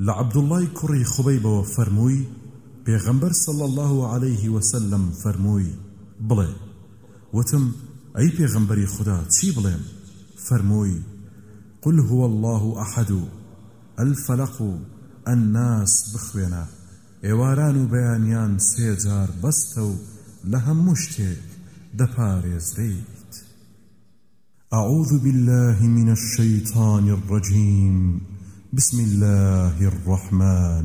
لعبد الله كري خبيب وفرموي پیغمبر صلى الله عليه وسلم فرموي بلي وتم أي پیغمبري خدا چی بلين فرموي قل هو الله أحد الفلق الناس بخوينا ايواران بيانيان سيجار بستو لهم مشتك دپاريز ريت. أعوذ بالله من الشيطان الرجيم. بسم الله الرحمن